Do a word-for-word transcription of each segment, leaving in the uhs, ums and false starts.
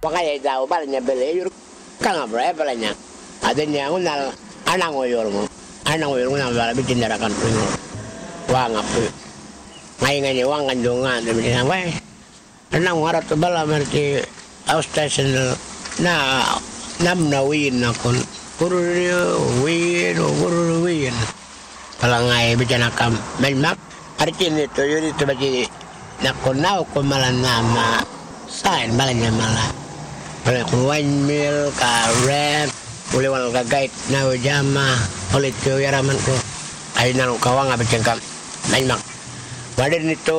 Wakaya daw balanya bele yur kanga bra balanya. Adanya unal anang oyor mo. Anang oyor unal bala bikin darakan pringo. Wang apu. Ngai ngai wang kan dongan de bikin wai. Anang warat bala merti outstation na nam na win nakon. Kuru win kuru win. Palangai bikin akam menmak. Arkin itu yuri itu bagi nakon nau ko malan nama sain balanya malah. Oleh one mil ka rap, oleh wal ka guide na jama, oleh tu yaraman ko. Ay nang kawang abicang kam menmak. Badan itu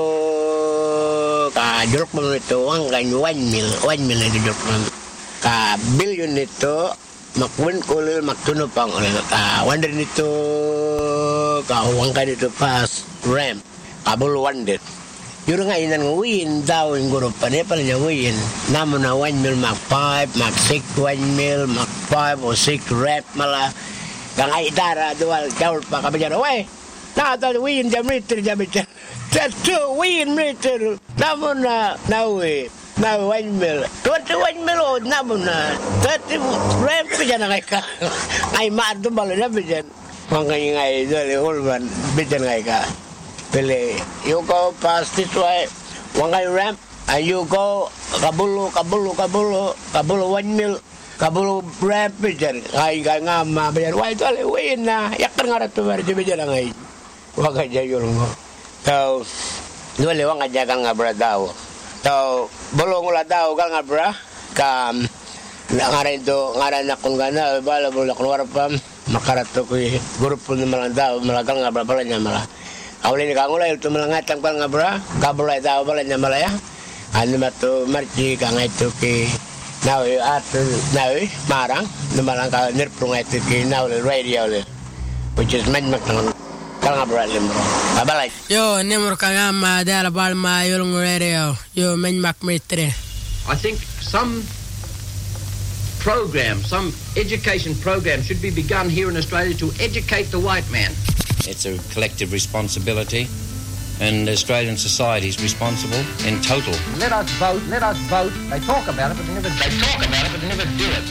ka jeruk mo itu wang kan one mil, one mil na jeruk mo. Ka billion itu makwin kulil maktuno pang oleh ka wonder itu ka wang kan itu pas rap. Kabul wandet. Yuro nga inan win daw yung grup pa niya pala niya win. Namo na one mil mak five, mak six, one mil, mak five o six rep mala. Kang ay dara dual kaul pa kabajaro. Wey, nakata win jam meter jam meter. Tato win meter. Namo na nawe. Na one mil. twenty-one mil o namo na. thirty rep pa na kay ka. Ay maado bala na bijan. Mga ngay dali ulman bijan ngay ka. Pele, you go past this way, wangai ramp, and you go kabulu, kabulu, kabulu, kabulu one mil, kabulu ramp bijan. Ay kay nga mabayan, why to ale win na, yakar nga rato marito bijan ngay. Waka jayul mo. So, dole wanga jagan nga bra daw. So, bulong ula daw ka nga bra, kam, nga rin to, nga rin akong gana, bala bulak nuwar pa, makarato ko eh, grupo na malang daw, malagang nga bra pala niya malang. Awalin ni kangula itu melangatang pal ngabra, kabulai tahu balanya malaya. Anu matu marci kang itu ki nawi atu nawi marang, nemalang kal nirprung itu ki nawi radio le, which is man makang kal ngabra limro. Abalai. Yo nimro kangama dala balma yulung radio. Yo man mak mitre. I think some program, some education program should be begun here in Australia to educate the white man. It's a collective responsibility, and Australian society is responsible in total. Let us vote, let us vote. They talk about it, but they never, they talk about it, but they never do it.